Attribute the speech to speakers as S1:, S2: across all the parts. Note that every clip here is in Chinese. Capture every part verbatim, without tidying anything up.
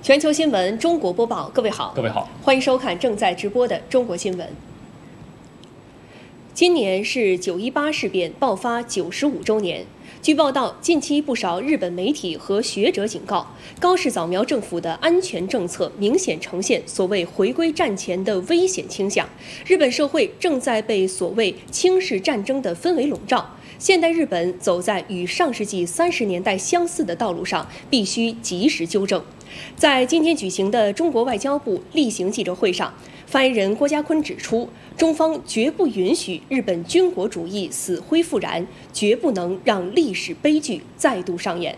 S1: 全球新闻中国播报，各位好，
S2: 各位好，
S1: 欢迎收看正在直播的中国新闻。今年是九一八事变爆发九十五周年。据报道，近期不少日本媒体和学者警告，高市早苗政府的安全政策明显呈现所谓回归战前的危险倾向。日本社会正在被所谓轻视战争的氛围笼罩。现代日本走在与上世纪三十年代相似的道路上，必须及时纠正。在今天举行的中国外交部例行记者会上，发言人郭家坤指出，中方绝不允许日本军国主义死灰复燃，绝不能让历史悲剧再度上演。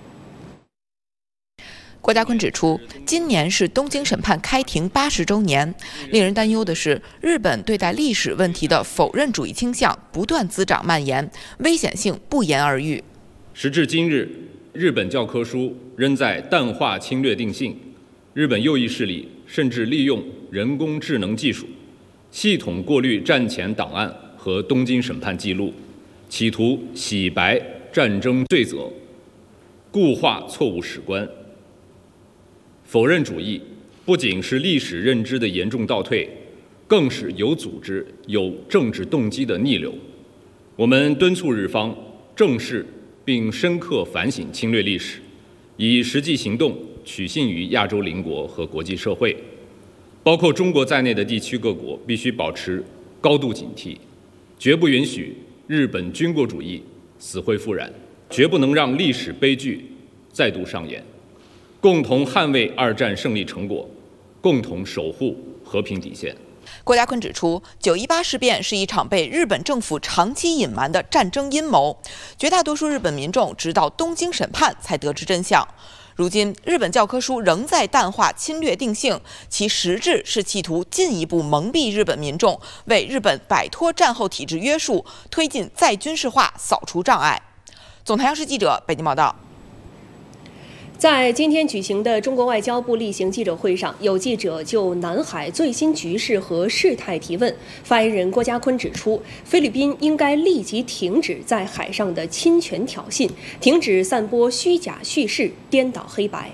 S3: 郭家坤指出，今年是东京审判开庭八十周年，令人担忧的是，日本对待历史问题的否认主义倾向不断滋长蔓延，危险性不言而喻。
S2: 时至今日，日本教科书仍在淡化侵略定性，日本右翼势力甚至利用人工智能技术，系统过滤战前档案和东京审判记录，企图洗白战争罪责，固化错误史观。否认主义不仅是历史认知的严重倒退，更是有组织、有政治动机的逆流。我们敦促日方正视并深刻反省侵略历史，以实际行动取信于亚洲邻国和国际社会，包括中国在内的地区各国必须保持高度警惕，绝不允许日本军国主义死灰复燃，绝不能让历史悲剧再度上演。共同捍卫二战胜利成果，共同守护和平底线。
S3: 郭家坤指出，九一八事变是一场被日本政府长期隐瞒的战争阴谋，绝大多数日本民众直到东京审判才得知真相。如今，日本教科书仍在淡化侵略定性，其实质是企图进一步蒙蔽日本民众，为日本摆脱战后体制约束，推进再军事化，扫除障碍。总台央视记者北京报道。
S1: 在今天举行的中国外交部例行记者会上，有记者就南海最新局势和事态提问。发言人郭家坤指出，菲律宾应该立即停止在海上的侵权挑衅，停止散播虚假叙事，颠倒黑白。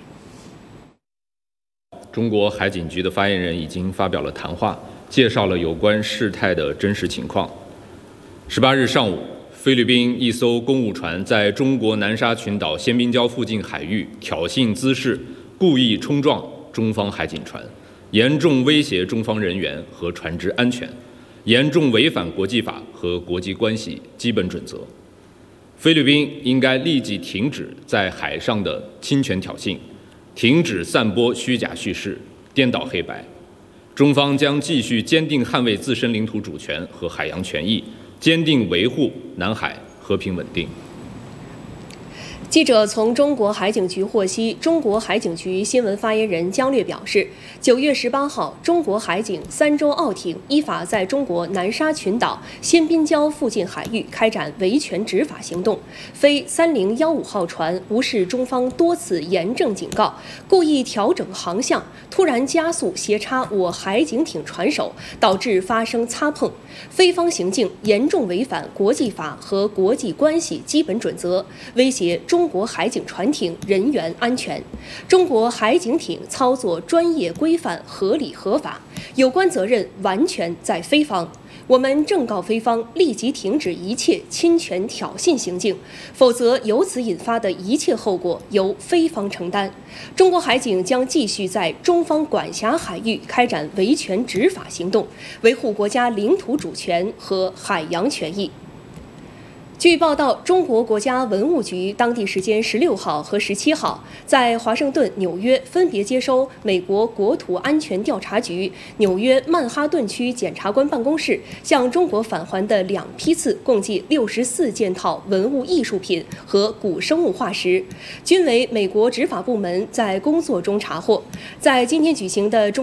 S2: 中国海警局的发言人已经发表了谈话，介绍了有关事态的真实情况。十八日上午，菲律宾一艘公务船在中国南沙群岛仙宾礁附近海域挑衅滋事，故意冲撞中方海警船，严重威胁中方人员和船只安全，严重违反国际法和国际关系基本准则。菲律宾应该立即停止在海上的侵权挑衅，停止散播虚假叙事，颠倒黑白。中方将继续坚定捍卫自身领土主权和海洋权益，坚定维护南海和平稳定。
S1: 记者从中国海警局获悉，中国海警局新闻发言人姜略表示，九月十八号，中国海警三艘澳艇依法在中国南沙群岛仙宾礁附近海域开展维权执法行动，非三零一五号船无视中方多次严正警告，故意调整航向，突然加速斜插我海警艇船首，导致发生擦碰。菲方行径严重违反国际法和国际关系基本准则，威胁中国海警船艇人员安全。中国海警艇操作专业规范、合理合法，有关责任完全在菲方。我们正告菲方立即停止一切侵权挑衅行径，否则由此引发的一切后果由菲方承担。中国海警将继续在中方管辖海域开展维权执法行动，维护国家领土主权和海洋权益。据报道，中国国家文物局当地时间十六号和十七号在华盛顿、纽约分别接收美国国土安全调查局纽约曼哈顿区检察官办公室向中国返还的两批次共计六十四件套文物艺术品和古生物化石，均为美国执法部门在工作中查获。在今天举行的中